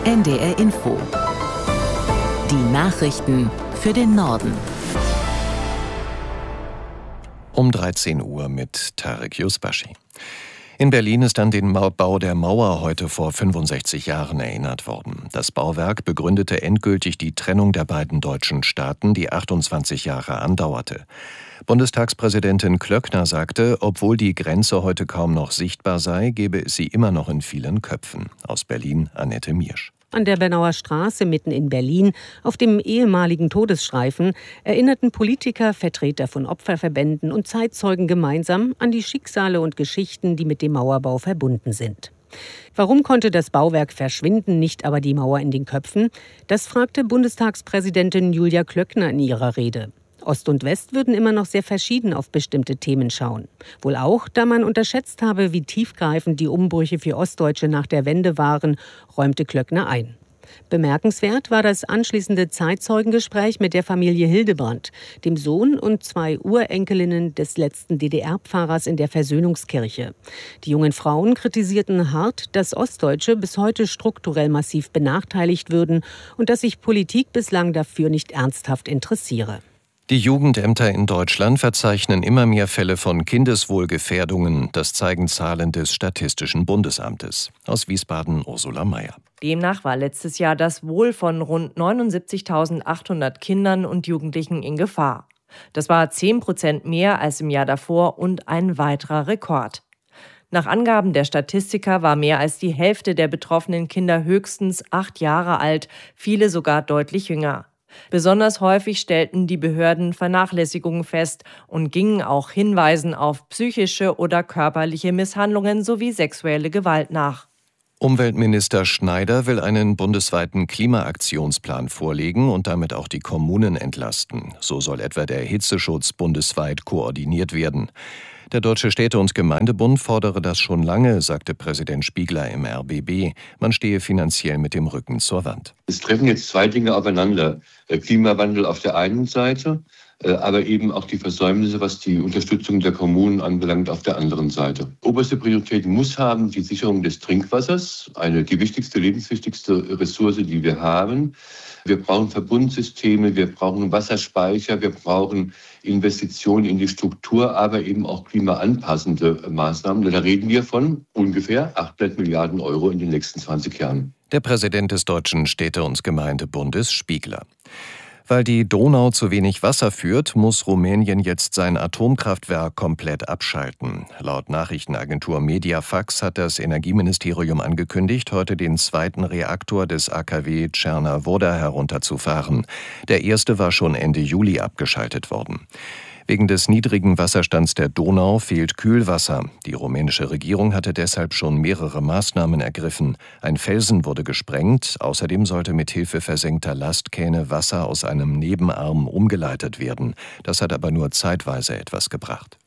NDR Info. Die Nachrichten für den Norden. Um 13 Uhr mit Tarek Yusbashi. In Berlin ist an den Bau der Mauer heute vor 65 Jahren erinnert worden. Das Bauwerk begründete endgültig die Trennung der beiden deutschen Staaten, die 28 Jahre andauerte. Bundestagspräsidentin Klöckner sagte, obwohl die Grenze heute kaum noch sichtbar sei, gebe es sie immer noch in vielen Köpfen. Aus Berlin Annette Miersch. An der Bernauer Straße mitten in Berlin, auf dem ehemaligen Todesstreifen, erinnerten Politiker, Vertreter von Opferverbänden und Zeitzeugen gemeinsam an die Schicksale und Geschichten, die mit dem Mauerbau verbunden sind. Warum konnte das Bauwerk verschwinden, nicht aber die Mauer in den Köpfen? Das fragte Bundestagspräsidentin Julia Klöckner in ihrer Rede. Ost und West würden immer noch sehr verschieden auf bestimmte Themen schauen. Wohl auch, da man unterschätzt habe, wie tiefgreifend die Umbrüche für Ostdeutsche nach der Wende waren, räumte Klöckner ein. Bemerkenswert war das anschließende Zeitzeugengespräch mit der Familie Hildebrand, dem Sohn und 2 Urenkelinnen des letzten DDR-Pfarrers in der Versöhnungskirche. Die jungen Frauen kritisierten hart, dass Ostdeutsche bis heute strukturell massiv benachteiligt würden und dass sich Politik bislang dafür nicht ernsthaft interessiere. Die Jugendämter in Deutschland verzeichnen immer mehr Fälle von Kindeswohlgefährdungen. Das zeigen Zahlen des Statistischen Bundesamtes. Aus Wiesbaden Ursula Mayer. Demnach war letztes Jahr das Wohl von rund 79.800 Kindern und Jugendlichen in Gefahr. Das war 10% mehr als im Jahr davor und ein weiterer Rekord. Nach Angaben der Statistiker war mehr als die Hälfte der betroffenen Kinder höchstens 8 Jahre alt, viele sogar deutlich jünger. Besonders häufig stellten die Behörden Vernachlässigungen fest und gingen auch Hinweisen auf psychische oder körperliche Misshandlungen sowie sexuelle Gewalt nach. Umweltminister Schneider will einen bundesweiten Klimaaktionsplan vorlegen und damit auch die Kommunen entlasten. So soll etwa der Hitzeschutz bundesweit koordiniert werden. Der Deutsche Städte- und Gemeindebund fordere das schon lange, sagte Präsident Spiegler im RBB. Man stehe finanziell mit dem Rücken zur Wand. Es treffen jetzt 2 Dinge aufeinander. Klimawandel auf der einen Seite, aber eben auch die Versäumnisse, was die Unterstützung der Kommunen anbelangt, auf der anderen Seite. Oberste Priorität muss haben die Sicherung des Trinkwassers, die wichtigste, lebenswichtigste Ressource, die wir haben. Wir brauchen Verbundsysteme, wir brauchen Wasserspeicher, wir brauchen Investitionen in die Struktur, aber eben auch klimaanpassende Maßnahmen. Da reden wir von ungefähr 800 Milliarden Euro in den nächsten 20 Jahren. Der Präsident des Deutschen Städte- und Gemeindebundes Spiegler. Weil die Donau zu wenig Wasser führt, muss Rumänien jetzt sein Atomkraftwerk komplett abschalten. Laut Nachrichtenagentur Mediafax hat das Energieministerium angekündigt, heute den 2. Reaktor des AKW Cernavodă herunterzufahren. Der erste war schon Ende Juli abgeschaltet worden. Wegen des niedrigen Wasserstands der Donau fehlt Kühlwasser. Die rumänische Regierung hatte deshalb schon mehrere Maßnahmen ergriffen. Ein Felsen wurde gesprengt. Außerdem sollte mit Hilfe versenkter Lastkähne Wasser aus einem Nebenarm umgeleitet werden. Das hat aber nur zeitweise etwas gebracht.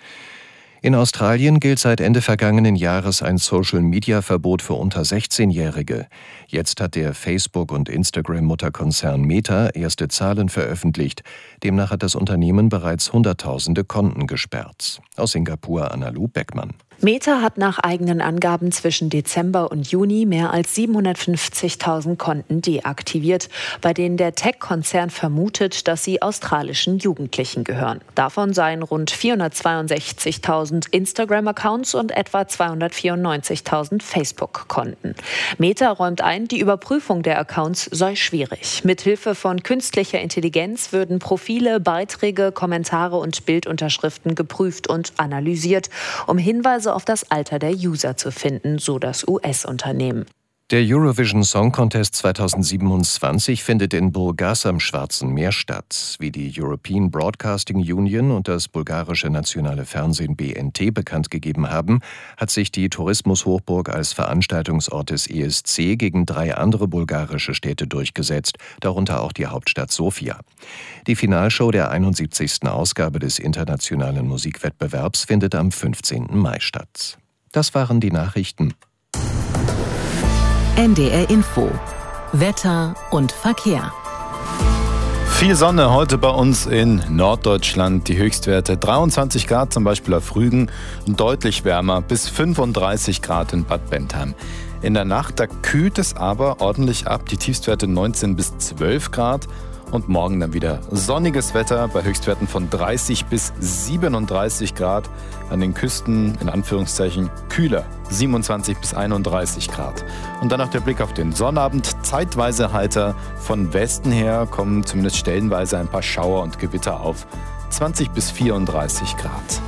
In Australien gilt seit Ende vergangenen Jahres ein Social-Media-Verbot für unter 16-Jährige. Jetzt hat der Facebook- und Instagram-Mutterkonzern Meta erste Zahlen veröffentlicht. Demnach hat das Unternehmen bereits Hunderttausende Konten gesperrt. Aus Singapur Analu Beckmann. Meta hat nach eigenen Angaben zwischen Dezember und Juni mehr als 750.000 Konten deaktiviert, bei denen der Tech-Konzern vermutet, dass sie australischen Jugendlichen gehören. Davon seien rund 462.000 Instagram-Accounts und etwa 294.000 Facebook-Konten. Meta räumt ein, die Überprüfung der Accounts sei schwierig. Mithilfe von künstlicher Intelligenz würden Profile, Beiträge, Kommentare und Bildunterschriften geprüft und analysiert, um Hinweise auf das Alter der User zu finden, so das US-Unternehmen. Der Eurovision Song Contest 2027 findet in Burgas am Schwarzen Meer statt. Wie die European Broadcasting Union und das bulgarische nationale Fernsehen BNT bekannt gegeben haben, hat sich die Tourismushochburg als Veranstaltungsort des ESC gegen 3 andere bulgarische Städte durchgesetzt, darunter auch die Hauptstadt Sofia. Die Finalshow der 71. Ausgabe des internationalen Musikwettbewerbs findet am 15. Mai statt. Das waren die Nachrichten. NDR Info. Wetter und Verkehr. Viel Sonne heute bei uns in Norddeutschland. Die Höchstwerte 23 Grad zum Beispiel auf Rügen, deutlich wärmer bis 35 Grad in Bad Bentheim. In der Nacht, da kühlt es aber ordentlich ab. Die Tiefstwerte 19 bis 12 Grad. Und morgen dann wieder sonniges Wetter bei Höchstwerten von 30 bis 37 Grad. An den Küsten, in Anführungszeichen, kühler, 27 bis 31 Grad. Und dann noch der Blick auf den Sonnabend, zeitweise heiter. Von Westen her kommen zumindest stellenweise ein paar Schauer und Gewitter auf, 20 bis 34 Grad.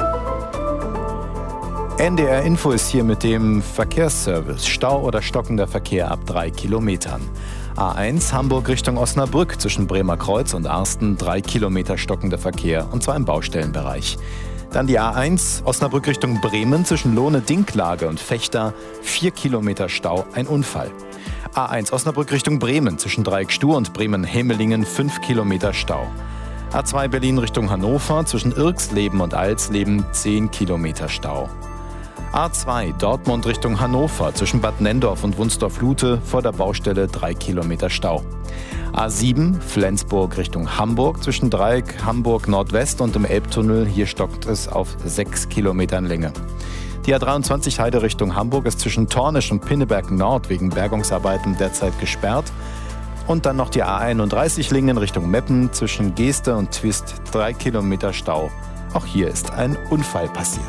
NDR Info ist hier mit dem Verkehrsservice. Stau oder stockender Verkehr ab 3 Kilometern. A1 Hamburg Richtung Osnabrück zwischen Bremer Kreuz und Arsten 3 Kilometer stockender Verkehr, und zwar im Baustellenbereich. Dann die A1 Osnabrück Richtung Bremen zwischen Lohne-Dinklage und Vechta 4 Kilometer Stau, ein Unfall. A1 Osnabrück Richtung Bremen zwischen Dreieck-Stuhr und Bremen-Hemelingen 5 Kilometer Stau. A2 Berlin Richtung Hannover zwischen Irxleben und Alsleben 10 Kilometer Stau. A2 Dortmund Richtung Hannover zwischen Bad Nenndorf und Wunsdorf-Lute vor der Baustelle 3 Kilometer Stau. A7 Flensburg Richtung Hamburg zwischen Dreieck Hamburg Nordwest und im Elbtunnel. Hier stockt es auf 6 Kilometern Länge. Die A23 Heide Richtung Hamburg ist zwischen Tornisch und Pinneberg Nord wegen Bergungsarbeiten derzeit gesperrt. Und dann noch die A31 Lingen Richtung Meppen zwischen Geeste und Twist 3 Kilometer Stau. Auch hier ist ein Unfall passiert.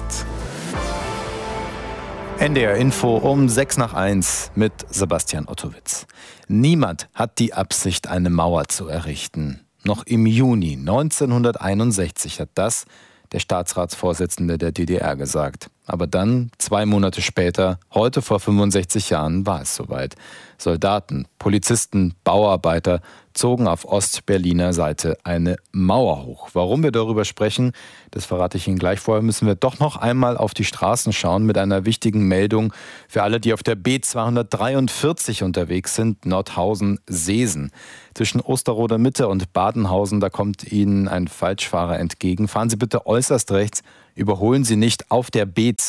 NDR Info um 6:01 mit Sebastian Ottowitz. Niemand hat die Absicht, eine Mauer zu errichten. Noch im Juni 1961 hat das der Staatsratsvorsitzende der DDR gesagt. Aber dann, 2 Monate später, heute vor 65 Jahren, war es soweit. Soldaten, Polizisten, Bauarbeiter zogen auf Ostberliner Seite eine Mauer hoch. Warum wir darüber sprechen, das verrate ich Ihnen gleich. Vorher müssen wir doch noch einmal auf die Straßen schauen mit einer wichtigen Meldung für alle, die auf der B243 unterwegs sind, Nordhausen-Seesen. Zwischen Osterroder Mitte und Badenhausen, da kommt Ihnen ein Falschfahrer entgegen. Fahren Sie bitte äußerst rechts, überholen Sie nicht auf der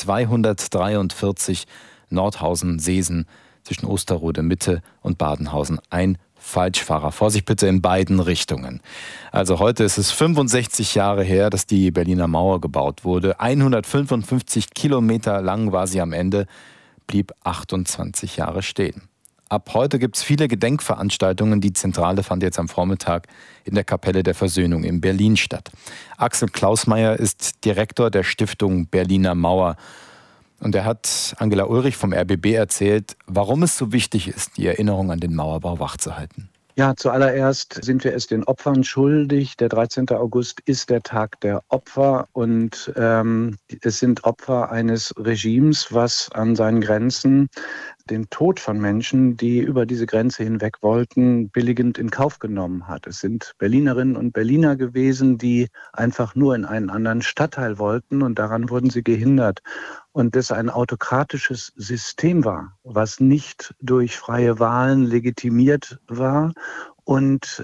B243 Nordhausen-Seesen zwischen Osterroder Mitte und Badenhausen. Ein Falschfahrer. Vorsicht bitte in beiden Richtungen. Also heute ist es 65 Jahre her, dass die Berliner Mauer gebaut wurde. 155 Kilometer lang war sie am Ende, blieb 28 Jahre stehen. Ab heute gibt es viele Gedenkveranstaltungen. Die Zentrale fand jetzt am Vormittag in der Kapelle der Versöhnung in Berlin statt. Axel Klausmeier ist Direktor der Stiftung Berliner Mauer. Und er hat Angela Ulrich vom RBB erzählt, warum es so wichtig ist, die Erinnerung an den Mauerbau wachzuhalten. Ja, zuallererst sind wir es den Opfern schuldig. Der 13. August ist der Tag der Opfer und es sind Opfer eines Regimes, was an seinen Grenzen den Tod von Menschen, die über diese Grenze hinweg wollten, billigend in Kauf genommen hat. Es sind Berlinerinnen und Berliner gewesen, die einfach nur in einen anderen Stadtteil wollten und daran wurden sie gehindert. Und das ein autokratisches System war, was nicht durch freie Wahlen legitimiert war und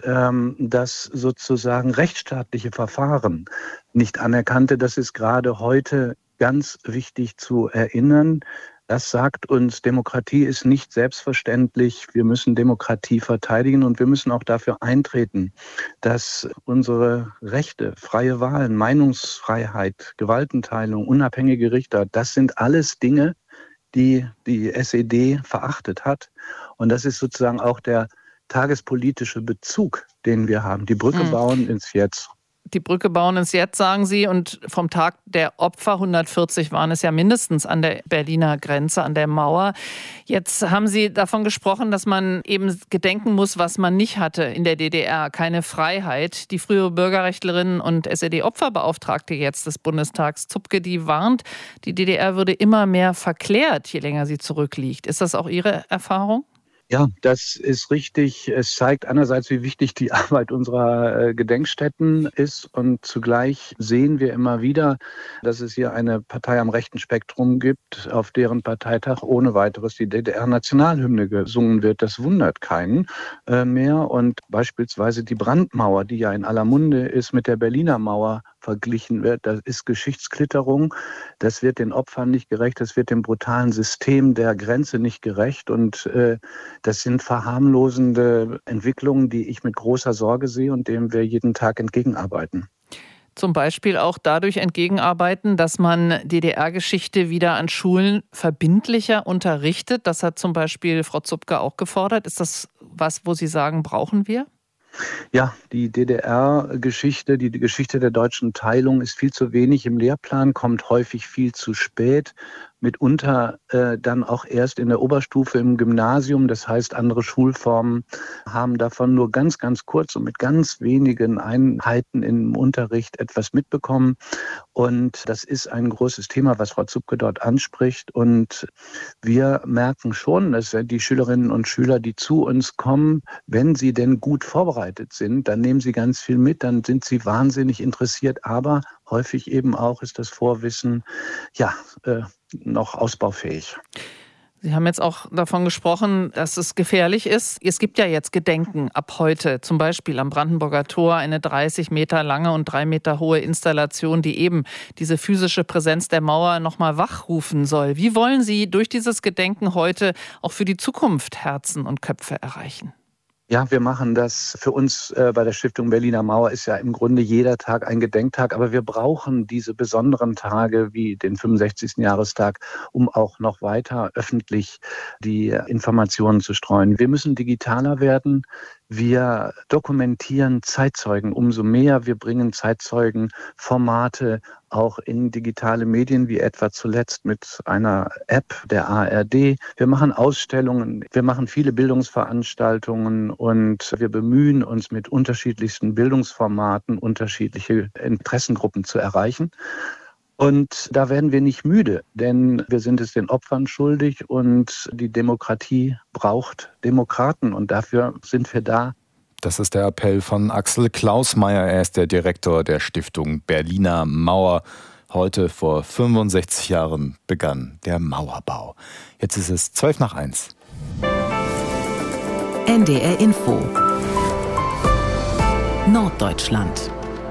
das sozusagen rechtsstaatliche Verfahren nicht anerkannte. Das ist gerade heute ganz wichtig zu erinnern. Das sagt uns, Demokratie ist nicht selbstverständlich. Wir müssen Demokratie verteidigen und wir müssen auch dafür eintreten, dass unsere Rechte, freie Wahlen, Meinungsfreiheit, Gewaltenteilung, unabhängige Richter, das sind alles Dinge, die die SED verachtet hat. Und das ist sozusagen auch der tagespolitische Bezug, den wir haben. Die Brücke bauen ins Jetzt. Die Brücke bauen ins Jetzt, sagen Sie. Und vom Tag der Opfer, 140 waren es ja mindestens an der Berliner Grenze, an der Mauer. Jetzt haben Sie davon gesprochen, dass man eben gedenken muss, was man nicht hatte in der DDR. Keine Freiheit. Die frühere Bürgerrechtlerin und SED-Opferbeauftragte jetzt des Bundestags, Zupke, die warnt, die DDR würde immer mehr verklärt, je länger sie zurückliegt. Ist das auch Ihre Erfahrung? Ja, das ist richtig. Es zeigt einerseits, wie wichtig die Arbeit unserer Gedenkstätten ist und zugleich sehen wir immer wieder, dass es hier eine Partei am rechten Spektrum gibt, auf deren Parteitag ohne weiteres die DDR-Nationalhymne gesungen wird. Das wundert keinen mehr und beispielsweise die Brandmauer, die ja in aller Munde ist, mit der Berliner Mauer verglichen wird. Das ist Geschichtsklitterung. Das wird den Opfern nicht gerecht. Das wird dem brutalen System der Grenze nicht gerecht. Und das sind verharmlosende Entwicklungen, die ich mit großer Sorge sehe und dem wir jeden Tag entgegenarbeiten. zum Beispiel auch dadurch entgegenarbeiten, dass man DDR-Geschichte wieder an Schulen verbindlicher unterrichtet. Das hat zum Beispiel Frau Zupke auch gefordert. Ist das was, wo Sie sagen, brauchen wir? Ja, die DDR-Geschichte, die Geschichte der deutschen Teilung ist viel zu wenig im Lehrplan, kommt häufig viel zu spät. Mitunter dann auch erst in der Oberstufe im Gymnasium. Das heißt, andere Schulformen haben davon nur ganz, ganz kurz und mit ganz wenigen Einheiten im Unterricht etwas mitbekommen. Und das ist ein großes Thema, was Frau Zupke dort anspricht. Und wir merken schon, dass die Schülerinnen und Schüler, die zu uns kommen, wenn sie denn gut vorbereitet sind, dann nehmen sie ganz viel mit, dann sind sie wahnsinnig interessiert. Aber häufig eben auch ist das Vorwissen noch ausbaufähig. Sie haben jetzt auch davon gesprochen, dass es gefährlich ist. Es gibt ja jetzt Gedenken ab heute, zum Beispiel am Brandenburger Tor, eine 30 Meter lange und 3 Meter hohe Installation, die eben diese physische Präsenz der Mauer nochmal wachrufen soll. Wie wollen Sie durch dieses Gedenken heute auch für die Zukunft Herzen und Köpfe erreichen? Ja, wir machen das. Für uns bei der Stiftung Berliner Mauer ist ja im Grunde jeder Tag ein Gedenktag. Aber wir brauchen diese besonderen Tage wie den 65. Jahrestag, um auch noch weiter öffentlich die Informationen zu streuen. Wir müssen digitaler werden. Wir dokumentieren Zeitzeugen umso mehr. Wir bringen Zeitzeugenformate auch in digitale Medien, wie etwa zuletzt mit einer App der ARD. Wir machen Ausstellungen, wir machen viele Bildungsveranstaltungen und wir bemühen uns mit unterschiedlichsten Bildungsformaten, unterschiedliche Interessengruppen zu erreichen. Und da werden wir nicht müde, denn wir sind es den Opfern schuldig und die Demokratie braucht Demokraten und dafür sind wir da. Das ist der Appell von Axel Klausmeier. Er ist der Direktor der Stiftung Berliner Mauer. Heute vor 65 Jahren begann der Mauerbau. Jetzt ist es 1:12. NDR Info. Norddeutschland.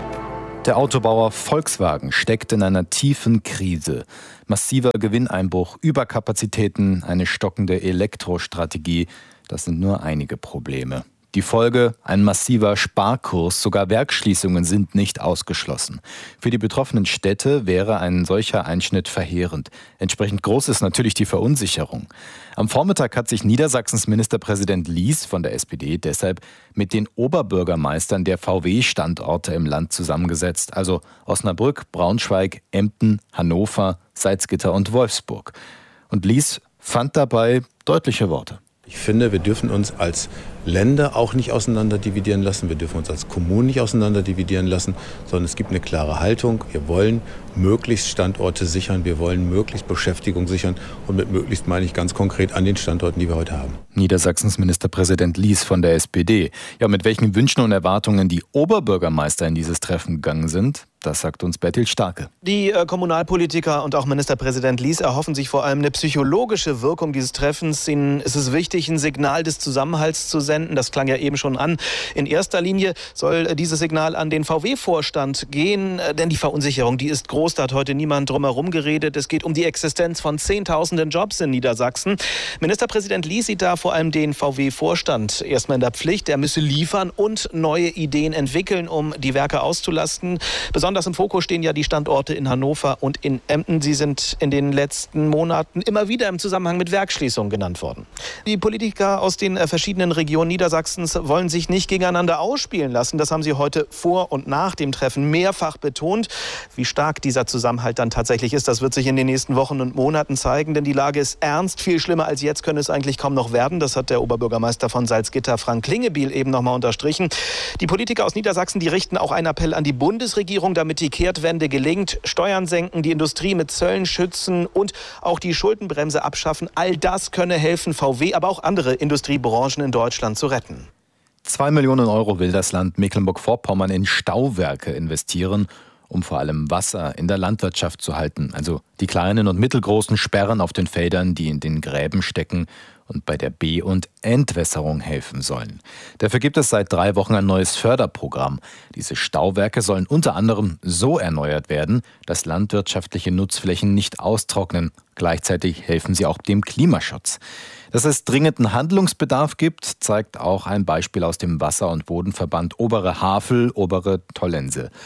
Der Autobauer Volkswagen steckt in einer tiefen Krise. Massiver Gewinneinbruch, Überkapazitäten, eine stockende Elektrostrategie, das sind nur einige Probleme. Die Folge: ein massiver Sparkurs, sogar Werksschließungen sind nicht ausgeschlossen. Für die betroffenen Städte wäre ein solcher Einschnitt verheerend. Entsprechend groß ist natürlich die Verunsicherung. Am Vormittag hat sich Niedersachsens Ministerpräsident Lies von der SPD deshalb mit den Oberbürgermeistern der VW-Standorte im Land zusammengesetzt, also Osnabrück, Braunschweig, Emden, Hannover, Salzgitter und Wolfsburg. Und Lies fand dabei deutliche Worte. Ich finde, wir dürfen uns als Länder auch nicht auseinanderdividieren lassen. Wir dürfen uns als Kommunen nicht auseinanderdividieren lassen, sondern es gibt eine klare Haltung. Wir wollen möglichst Standorte sichern, wir wollen möglichst Beschäftigung sichern und mit möglichst meine ich ganz konkret an den Standorten, die wir heute haben. Niedersachsens Ministerpräsident Lies von der SPD. Ja, mit welchen Wünschen und Erwartungen die Oberbürgermeister in dieses Treffen gegangen sind, das sagt uns Bertil Starke. Die Kommunalpolitiker und auch Ministerpräsident Lies erhoffen sich vor allem eine psychologische Wirkung dieses Treffens. Ihnen ist es wichtig, ein Signal des Zusammenhalts zu senden. Das klang ja eben schon an. In erster Linie soll dieses Signal an den VW-Vorstand gehen, denn die Verunsicherung, die ist groß. Da hat heute niemand drum herum geredet. Es geht um die Existenz von Zehntausenden Jobs in Niedersachsen. Ministerpräsident Lies sieht da vor allem den VW-Vorstand erstmal in der Pflicht. Der müsse liefern und neue Ideen entwickeln, um die Werke auszulasten. Besonders im Fokus stehen ja die Standorte in Hannover und in Emden. Sie sind in den letzten Monaten immer wieder im Zusammenhang mit Werksschließungen genannt worden. Die Politiker aus den verschiedenen Regionen Niedersachsens wollen sich nicht gegeneinander ausspielen lassen. Das haben sie heute vor und nach dem Treffen mehrfach betont. Wie stark dieser Zusammenhalt dann tatsächlich ist, das wird sich in den nächsten Wochen und Monaten zeigen. Denn die Lage ist ernst. Viel schlimmer als jetzt könnte es eigentlich kaum noch werden. Das hat der Oberbürgermeister von Salzgitter, Frank Klingebiel, eben noch mal unterstrichen. Die Politiker aus Niedersachsen, die richten auch einen Appell an die Bundesregierung, damit die Kehrtwende gelingt. Steuern senken, die Industrie mit Zöllen schützen und auch die Schuldenbremse abschaffen. All das könne helfen, VW, aber auch andere Industriebranchen in Deutschland zu retten. 2 Millionen Euro will das Land Mecklenburg-Vorpommern in Stauwerke investieren, um vor allem Wasser in der Landwirtschaft zu halten. Also die kleinen und mittelgroßen Sperren auf den Feldern, die in den Gräben stecken und bei der Be- und Entwässerung helfen sollen. Dafür gibt es seit 3 Wochen ein neues Förderprogramm. Diese Stauwerke sollen unter anderem so erneuert werden, dass landwirtschaftliche Nutzflächen nicht austrocknen. Gleichzeitig helfen sie auch dem Klimaschutz. Dass es dringenden Handlungsbedarf gibt, zeigt auch ein Beispiel aus dem Wasser- und Bodenverband Obere Havel, Obere Tollense.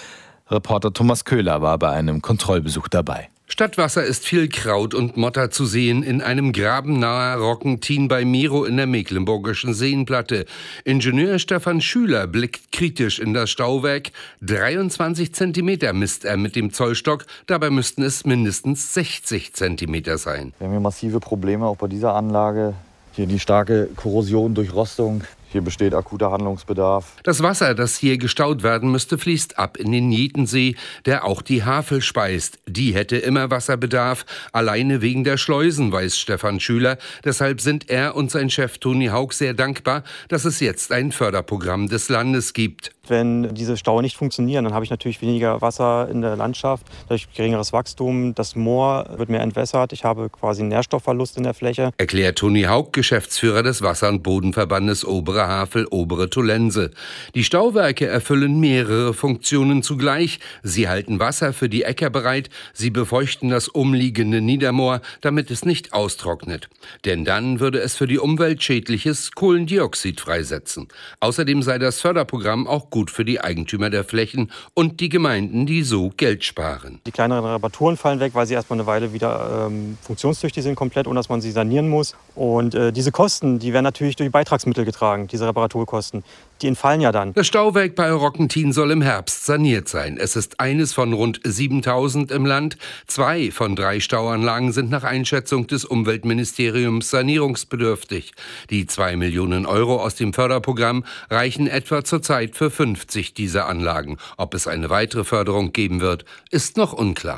Reporter Thomas Köhler war bei einem Kontrollbesuch dabei. Statt Wasser ist viel Kraut und Motter zu sehen in einem Graben nahe Rockentin bei Miro in der mecklenburgischen Seenplatte. Ingenieur Stefan Schüler blickt kritisch in das Stauwerk. 23 Zentimeter misst er mit dem Zollstock. Dabei müssten es mindestens 60 Zentimeter sein. Wir haben hier massive Probleme auch bei dieser Anlage. Hier die starke Korrosion durch Rostung. Hier besteht akuter Handlungsbedarf. Das Wasser, das hier gestaut werden müsste, fließt ab in den Nietensee, der auch die Havel speist. Die hätte immer Wasserbedarf, alleine wegen der Schleusen, weiß Stefan Schüler. Deshalb sind er und sein Chef Toni Haug sehr dankbar, dass es jetzt ein Förderprogramm des Landes gibt. Wenn diese Staue nicht funktionieren, dann habe ich natürlich weniger Wasser in der Landschaft, dadurch geringeres Wachstum, das Moor wird mehr entwässert, ich habe quasi einen Nährstoffverlust in der Fläche. Erklärt Toni Haug, Geschäftsführer des Wasser- und Bodenverbandes Obere Havel, Obere Tolense. Die Stauwerke erfüllen mehrere Funktionen zugleich. Sie halten Wasser für die Äcker bereit, sie befeuchten das umliegende Niedermoor, damit es nicht austrocknet. Denn dann würde es für die Umwelt schädliches Kohlendioxid freisetzen. Außerdem sei das Förderprogramm auch gut für die Eigentümer der Flächen und die Gemeinden, die so Geld sparen. Die kleineren Reparaturen fallen weg, weil sie erstmal eine Weile wieder funktionstüchtig sind, komplett, ohne dass man sie sanieren muss. Und diese Kosten, die werden natürlich durch Beitragsmittel getragen, diese Reparaturkosten. Die entfallen ja dann. Das Stauwerk bei Rockentin soll im Herbst saniert sein. Es ist eines von rund 7.000 im Land. 2 von 3 Stauanlagen sind nach Einschätzung des Umweltministeriums sanierungsbedürftig. Die 2 Millionen Euro aus dem Förderprogramm reichen etwa zurzeit für 50 dieser Anlagen. Ob es eine weitere Förderung geben wird, ist noch unklar.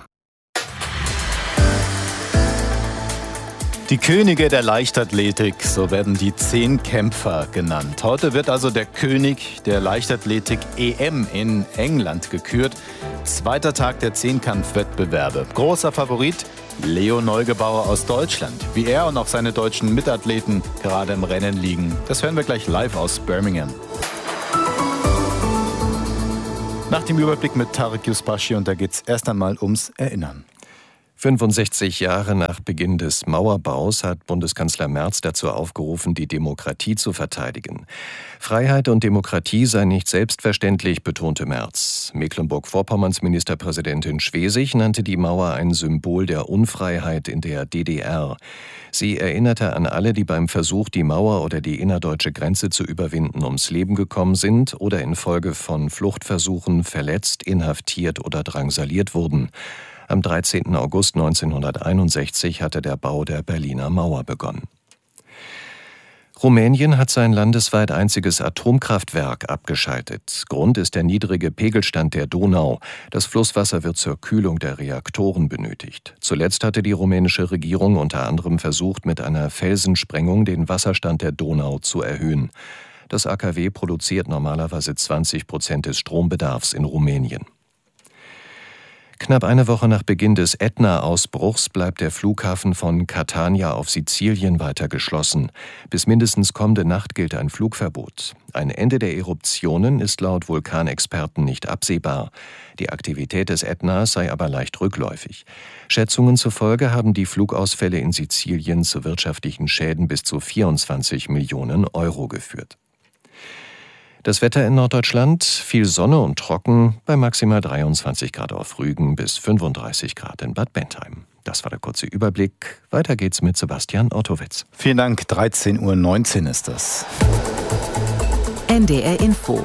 Die Könige der Leichtathletik, so werden die 10 Kämpfer genannt. Heute wird also der König der Leichtathletik EM in England gekürt. 2. Tag der 10-Kampf-Wettbewerbe. Großer Favorit Leo Neugebauer aus Deutschland. Wie er und auch seine deutschen Mitathleten gerade im Rennen liegen, das hören wir gleich live aus Birmingham. Nach dem Überblick mit Tarek Yusbashi, und da geht es erst einmal ums Erinnern. 65 Jahre nach Beginn des Mauerbaus hat Bundeskanzler Merz dazu aufgerufen, die Demokratie zu verteidigen. Freiheit und Demokratie sei nicht selbstverständlich, betonte Merz. Mecklenburg-Vorpommerns Ministerpräsidentin Schwesig nannte die Mauer ein Symbol der Unfreiheit in der DDR. Sie erinnerte an alle, die beim Versuch, die Mauer oder die innerdeutsche Grenze zu überwinden, ums Leben gekommen sind oder infolge von Fluchtversuchen verletzt, inhaftiert oder drangsaliert wurden. Am 13. August 1961 hatte der Bau der Berliner Mauer begonnen. Rumänien hat sein landesweit einziges Atomkraftwerk abgeschaltet. Grund ist der niedrige Pegelstand der Donau. Das Flusswasser wird zur Kühlung der Reaktoren benötigt. Zuletzt hatte die rumänische Regierung unter anderem versucht, mit einer Felsensprengung den Wasserstand der Donau zu erhöhen. Das AKW produziert normalerweise 20% des Strombedarfs in Rumänien. Knapp eine Woche nach Beginn des Ätna-Ausbruchs bleibt der Flughafen von Catania auf Sizilien weiter geschlossen. Bis mindestens kommende Nacht gilt ein Flugverbot. Ein Ende der Eruptionen ist laut Vulkanexperten nicht absehbar. Die Aktivität des Ätna sei aber leicht rückläufig. Schätzungen zufolge haben die Flugausfälle in Sizilien zu wirtschaftlichen Schäden bis zu 24 Millionen Euro geführt. Das Wetter in Norddeutschland, viel Sonne und trocken, bei maximal 23 Grad auf Rügen bis 35 Grad in Bad Bentheim. Das war der kurze Überblick. Weiter geht's mit Sebastian Ottowitz. Vielen Dank, 13:19 Uhr ist das. NDR Info.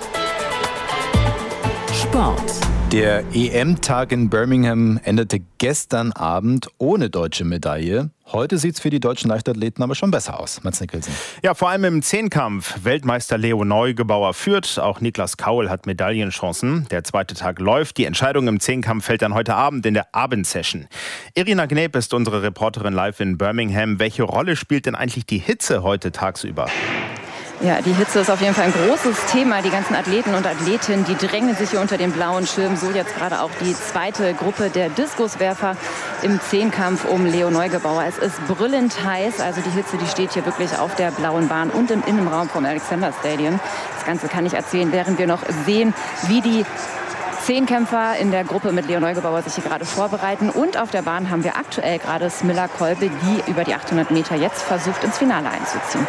Sport. Der EM-Tag in Birmingham endete gestern Abend ohne deutsche Medaille. Heute sieht es für die deutschen Leichtathleten aber schon besser aus. Mats Nicholson. Ja, vor allem im Zehnkampf. Weltmeister Leo Neugebauer führt. Auch Niklas Kaul hat Medaillenchancen. Der 2. Tag läuft. Die Entscheidung im Zehnkampf fällt dann heute Abend in der Abendsession. Irina Gneb ist unsere Reporterin live in Birmingham. Welche Rolle spielt denn eigentlich die Hitze heute tagsüber? Ja, die Hitze ist auf jeden Fall ein großes Thema. Die ganzen Athleten und Athletinnen, die drängen sich hier unter den blauen Schirm. So jetzt gerade auch die zweite Gruppe der Diskuswerfer im Zehnkampf um Leo Neugebauer. Es ist brüllend heiß, also die Hitze, die steht hier wirklich auf der blauen Bahn und im Innenraum vom Alexander Stadium. Das Ganze kann ich erzählen, während wir noch sehen, wie die Zehnkämpfer in der Gruppe mit Leo Neugebauer sich hier gerade vorbereiten. Und auf der Bahn haben wir aktuell gerade Smilla Kolbe, die über die 800 Meter jetzt versucht, ins Finale einzuziehen.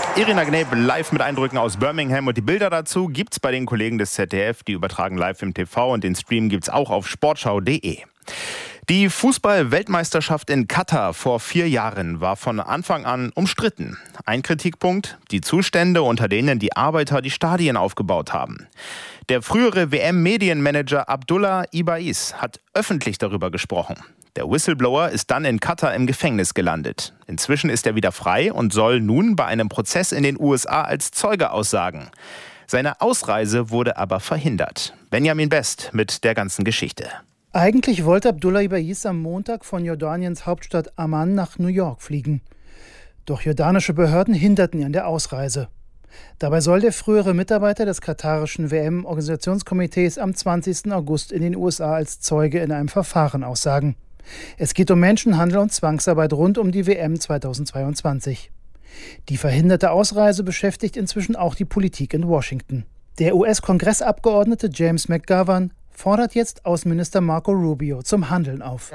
Irina Gneb live mit Eindrücken aus Birmingham und die Bilder dazu gibt's bei den Kollegen des ZDF. Die übertragen live im TV und den Stream gibt's auch auf sportschau.de. Die Fußball-Weltmeisterschaft in Katar vor 4 Jahren war von Anfang an umstritten. Ein Kritikpunkt: die Zustände, unter denen die Arbeiter die Stadien aufgebaut haben. Der frühere WM-Medienmanager Abdullah Ibais hat öffentlich darüber gesprochen. Der Whistleblower ist dann in Katar im Gefängnis gelandet. Inzwischen ist er wieder frei und soll nun bei einem Prozess in den USA als Zeuge aussagen. Seine Ausreise wurde aber verhindert. Benjamin Best mit der ganzen Geschichte. Eigentlich wollte Abdullah Ibais am Montag von Jordaniens Hauptstadt Amman nach New York fliegen. Doch jordanische Behörden hinderten ihn an der Ausreise. Dabei soll der frühere Mitarbeiter des katarischen WM-Organisationskomitees am 20. August in den USA als Zeuge in einem Verfahren aussagen. Es geht um Menschenhandel und Zwangsarbeit rund um die WM 2022. Die verhinderte Ausreise beschäftigt inzwischen auch die Politik in Washington. Der US-Kongressabgeordnete James McGovern fordert jetzt Außenminister Marco Rubio zum Handeln auf.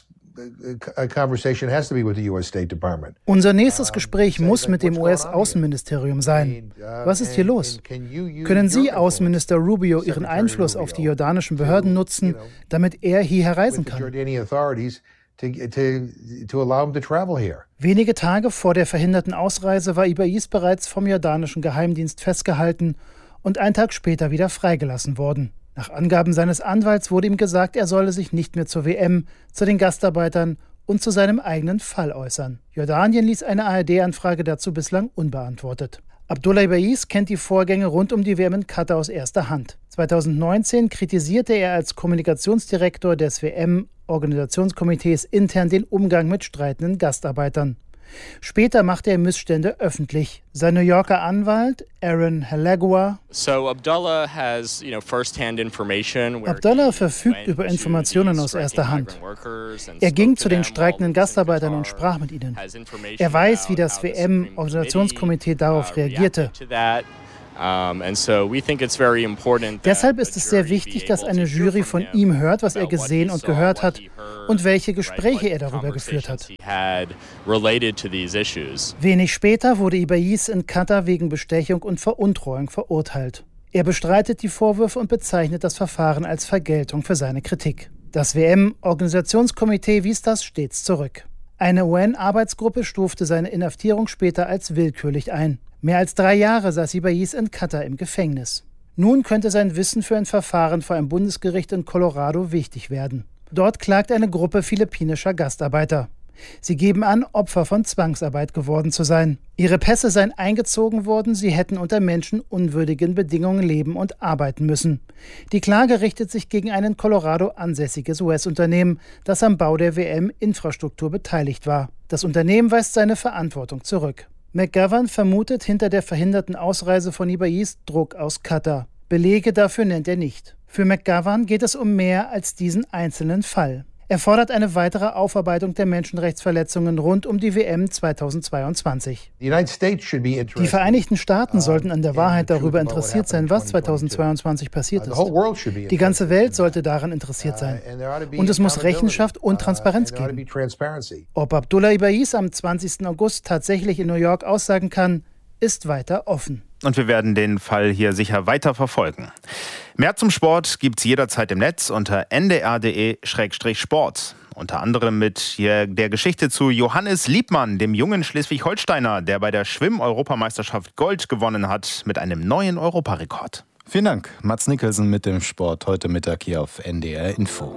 Unser nächstes Gespräch muss mit dem US-Außenministerium sein. Was ist hier los? Können Sie, Außenminister Rubio, Ihren Einfluss auf die jordanischen Behörden nutzen, damit er hierher reisen kann? Wenige Tage vor der verhinderten Ausreise war Ibais bereits vom jordanischen Geheimdienst festgehalten und einen Tag später wieder freigelassen worden. Nach Angaben seines Anwalts wurde ihm gesagt, er solle sich nicht mehr zur WM, zu den Gastarbeitern und zu seinem eigenen Fall äußern. Jordanien ließ eine ARD-Anfrage dazu bislang unbeantwortet. Abdullah Ibais kennt die Vorgänge rund um die WM in Katar aus erster Hand. 2019 kritisierte er als Kommunikationsdirektor des WM-Organisationskomitees intern den Umgang mit streitenden Gastarbeitern. Später machte er Missstände öffentlich. Sein New Yorker Anwalt Aaron Halagua: Abdullah verfügt über Informationen aus erster Hand. Er ging zu den streikenden Gastarbeitern und sprach mit ihnen. Er weiß, wie das WM-Organisationskomitee darauf reagierte. Deshalb ist es sehr wichtig, dass eine Jury von ihm hört, was er gesehen und gehört hat und welche Gespräche er darüber geführt hat. Wenig später wurde Ibais in Katar wegen Bestechung und Veruntreuung verurteilt. Er bestreitet die Vorwürfe und bezeichnet das Verfahren als Vergeltung für seine Kritik. Das WM-Organisationskomitee wies das stets zurück. Eine UN-Arbeitsgruppe stufte seine Inhaftierung später als willkürlich ein. Mehr als 3 Jahre saß Ibais in Katar im Gefängnis. Nun könnte sein Wissen für ein Verfahren vor einem Bundesgericht in Colorado wichtig werden. Dort klagt eine Gruppe philippinischer Gastarbeiter. Sie geben an, Opfer von Zwangsarbeit geworden zu sein. Ihre Pässe seien eingezogen worden, sie hätten unter menschenunwürdigen Bedingungen leben und arbeiten müssen. Die Klage richtet sich gegen ein in Colorado ansässiges US-Unternehmen, das am Bau der WM-Infrastruktur beteiligt war. Das Unternehmen weist seine Verantwortung zurück. McGovern vermutet hinter der verhinderten Ausreise von Ibais Druck aus Katar. Belege dafür nennt er nicht. Für McGovern geht es um mehr als diesen einzelnen Fall. Er fordert eine weitere Aufarbeitung der Menschenrechtsverletzungen rund um die WM 2022. Die Vereinigten Staaten sollten an der Wahrheit darüber interessiert sein, was 2022 passiert ist. Die ganze Welt sollte daran interessiert sein. Und es muss Rechenschaft und Transparenz geben. Ob Abdullah Ibais am 20. August tatsächlich in New York aussagen kann, ist weiter offen. Und wir werden den Fall hier sicher weiter verfolgen. Mehr zum Sport gibt's jederzeit im Netz unter ndr.de/sport. Unter anderem mit der Geschichte zu Johannes Liebmann, dem jungen Schleswig-Holsteiner, der bei der Schwimm-Europameisterschaft Gold gewonnen hat mit einem neuen Europarekord. Vielen Dank, Mats Nicholson mit dem Sport heute Mittag hier auf NDR Info.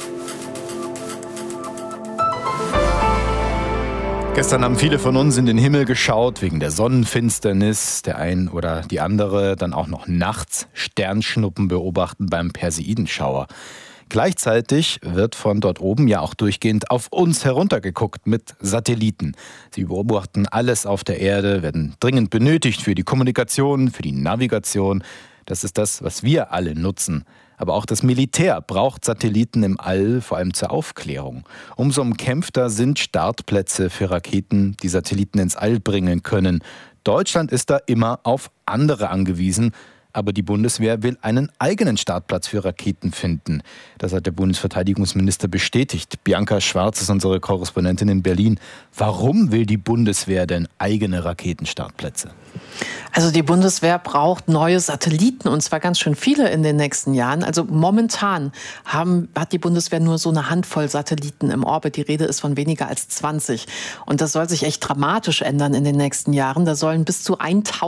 Gestern haben viele von uns in den Himmel geschaut wegen der Sonnenfinsternis. Der ein oder die andere dann auch noch nachts Sternschnuppen beobachten beim Perseidenschauer. Gleichzeitig wird von dort oben ja auch durchgehend auf uns heruntergeguckt mit Satelliten. Sie beobachten alles auf der Erde, werden dringend benötigt für die Kommunikation, für die Navigation. Das ist das, was wir alle nutzen. Aber auch das Militär braucht Satelliten im All, vor allem zur Aufklärung. Umso umkämpfter sind Startplätze für Raketen, die Satelliten ins All bringen können. Deutschland ist da immer auf andere angewiesen. Aber die Bundeswehr will einen eigenen Startplatz für Raketen finden. Das hat der Bundesverteidigungsminister bestätigt. Bianca Schwarz ist unsere Korrespondentin in Berlin. Warum will die Bundeswehr denn eigene Raketenstartplätze? Also die Bundeswehr braucht neue Satelliten, und zwar ganz schön viele in den nächsten Jahren. Also momentan hat die Bundeswehr nur so eine Handvoll Satelliten im Orbit. Die Rede ist von weniger als 20. Und das soll sich echt dramatisch ändern in den nächsten Jahren. Da sollen bis zu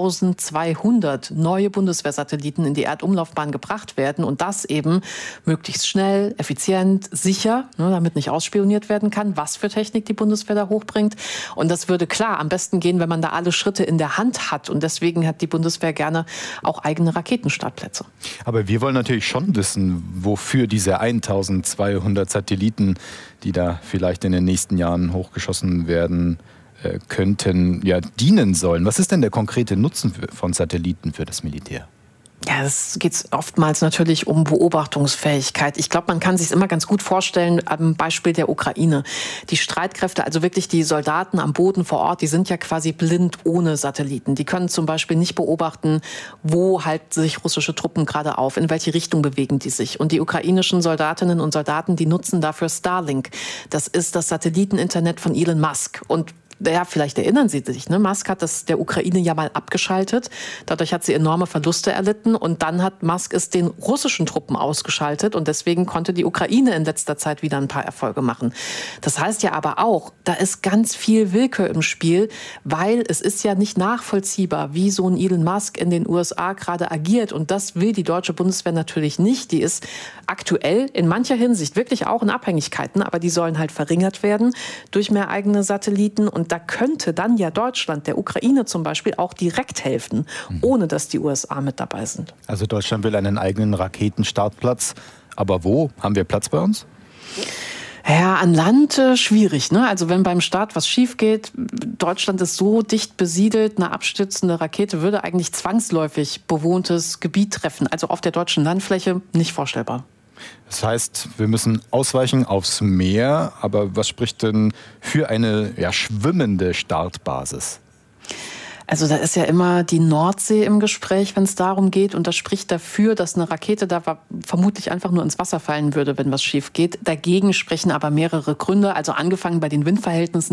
1200 neue Bundeswehrsatelliten in die Erdumlaufbahn gebracht werden. Und das eben möglichst schnell, effizient, sicher, damit nicht ausspioniert werden kann, was für Technik die Bundeswehr da hochbringt. Und das würde klar am besten gehen, wenn man da alle Schritte in der Hand hat. Und deswegen hat die Bundeswehr gerne auch eigene Raketenstartplätze. Aber wir wollen natürlich schon wissen, wofür diese 1200 Satelliten, die da vielleicht in den nächsten Jahren hochgeschossen werden könnten, dienen sollen. Was ist denn der konkrete Nutzen von Satelliten für das Militär? Ja, es geht oftmals natürlich um Beobachtungsfähigkeit. Ich glaube, man kann sich immer ganz gut vorstellen am Beispiel der Ukraine. Die Streitkräfte, also wirklich die Soldaten am Boden vor Ort, die sind ja quasi blind ohne Satelliten. Die können zum Beispiel nicht beobachten, wo halten sich russische Truppen gerade auf, in welche Richtung bewegen die sich. Und die ukrainischen Soldatinnen und Soldaten, die nutzen dafür Starlink. Das ist das Satelliteninternet von Elon Musk. Und vielleicht erinnern Sie sich, Musk hat das der Ukraine ja mal abgeschaltet. Dadurch hat sie enorme Verluste erlitten. Und dann hat Musk es den russischen Truppen ausgeschaltet. Und deswegen konnte die Ukraine in letzter Zeit wieder ein paar Erfolge machen. Das heißt ja aber auch, da ist ganz viel Willkür im Spiel, weil es ist ja nicht nachvollziehbar, wie so ein Elon Musk in den USA gerade agiert. Und das will die deutsche Bundeswehr natürlich nicht. Die ist aktuell in mancher Hinsicht wirklich auch in Abhängigkeiten. Aber die sollen halt verringert werden durch mehr eigene Satelliten. Und da könnte dann ja Deutschland, der Ukraine zum Beispiel, auch direkt helfen, ohne dass die USA mit dabei sind. Also Deutschland will einen eigenen Raketenstartplatz. Aber wo? Haben wir Platz bei uns? Ja, an Land schwierig, Also wenn beim Start was schief geht, Deutschland ist so dicht besiedelt, eine abstürzende Rakete würde eigentlich zwangsläufig bewohntes Gebiet treffen. Also auf der deutschen Landfläche nicht vorstellbar. Das heißt, wir müssen ausweichen aufs Meer. Aber was spricht denn für eine schwimmende Startbasis? Also da ist ja immer die Nordsee im Gespräch, wenn es darum geht. Und das spricht dafür, dass eine Rakete da vermutlich einfach nur ins Wasser fallen würde, wenn was schief geht. Dagegen sprechen aber mehrere Gründe. Also angefangen bei den Windverhältnissen.